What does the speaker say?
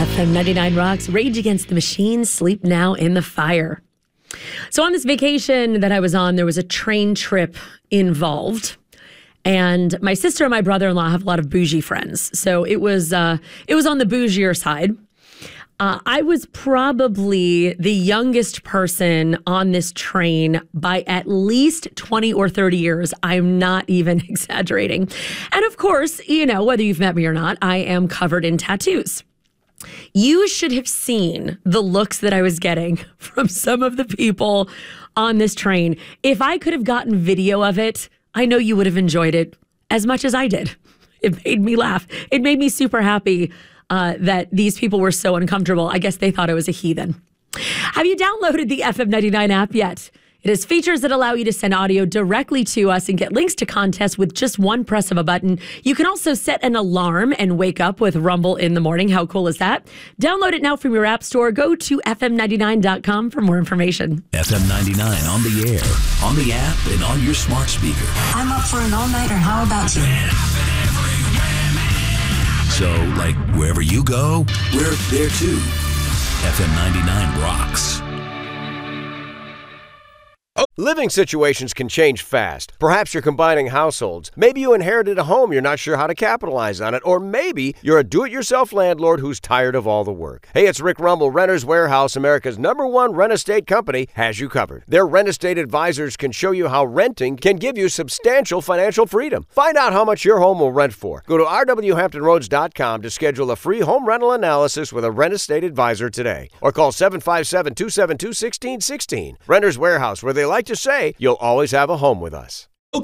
FM 99 rocks. Rage Against the Machine, Sleep Now in the Fire. So on this vacation that I was on, there was a train trip involved. And my sister and my brother-in-law have a lot of bougie friends. So it was on the bougier side. I was probably the youngest person on this train by at least 20 or 30 years. I'm not even exaggerating. And of course, you know, whether you've met me or not, I am covered in tattoos. You should have seen the looks that I was getting from some of the people on this train. If I could have gotten video of it, I know you would have enjoyed it as much as I did. It made me laugh. It made me super happy that these people were so uncomfortable. I guess they thought I was a heathen. Have you downloaded the FM 99 app yet? It has features that allow you to send audio directly to us and get links to contests with just one press of a button. You can also set an alarm and wake up with Rumble in the morning. How cool is that? Download it now from your app store. Go to fm99.com for more information. FM 99 on the air, on the app, and on your smart speaker. I'm up for an all-nighter. How about you? So, like, wherever you go, we're there too. FM 99 rocks. Living situations can change fast. Perhaps you're combining households. Maybe you inherited a home, you're not sure how to capitalize on it. Or maybe you're a do-it-yourself landlord who's tired of all the work. Hey, it's Rick Rumble. Renters Warehouse, America's #1 rent estate company, has you covered. Their rent estate advisors can show you how renting can give you substantial financial freedom. Find out how much your home will rent for. Go to rwhamptonroads.com to schedule a free home rental analysis with a rent estate advisor today. Or call 757-272-1616. Renters Warehouse, where they like to say, you'll always have a home with us.